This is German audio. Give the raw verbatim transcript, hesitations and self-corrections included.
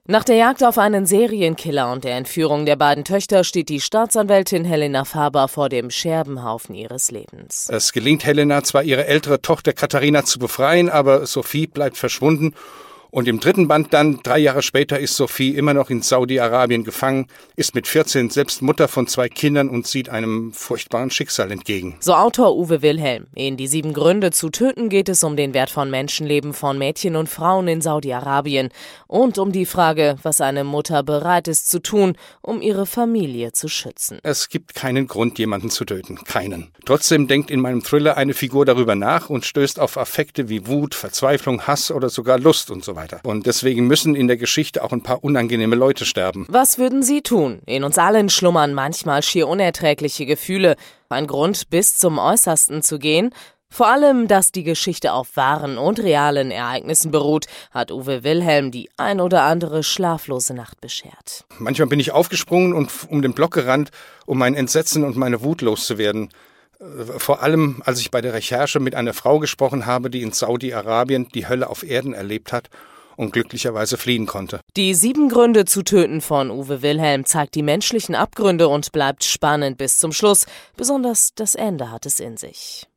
Nach der Jagd auf einen Serienkiller und der Entführung der beiden Töchter steht die Staatsanwältin Helena Faber vor dem Scherbenhaufen ihres Lebens. Es gelingt Helena zwar, ihre ältere Tochter Katharina zu befreien, aber Sophie bleibt verschwunden. Und im dritten Band dann, drei Jahre später, ist Sophie immer noch in Saudi-Arabien gefangen, ist mit vierzehn selbst Mutter von zwei Kindern und sieht einem furchtbaren Schicksal entgegen. So Autor Uwe Wilhelm. In Die sieben Gründe zu töten geht es um den Wert von Menschenleben von Mädchen und Frauen in Saudi-Arabien und um die Frage, was eine Mutter bereit ist zu tun, um ihre Familie zu schützen. Es gibt keinen Grund, jemanden zu töten. Keinen. Trotzdem denkt in meinem Thriller eine Figur darüber nach und stößt auf Affekte wie Wut, Verzweiflung, Hass oder sogar Lust und so weiter. Und deswegen müssen in der Geschichte auch ein paar unangenehme Leute sterben. Was würden Sie tun? In uns allen schlummern manchmal schier unerträgliche Gefühle. Ein Grund, bis zum Äußersten zu gehen? Vor allem, dass die Geschichte auf wahren und realen Ereignissen beruht, hat Uwe Wilhelm die ein oder andere schlaflose Nacht beschert. Manchmal bin ich aufgesprungen und um den Block gerannt, um mein Entsetzen und meine Wut loszuwerden. Vor allem, als ich bei der Recherche mit einer Frau gesprochen habe, die in Saudi-Arabien die Hölle auf Erden erlebt hat und glücklicherweise fliehen konnte. Die sieben Gründe zu töten von Uwe Wilhelm zeigt die menschlichen Abgründe und bleibt spannend bis zum Schluss. Besonders das Ende hat es in sich.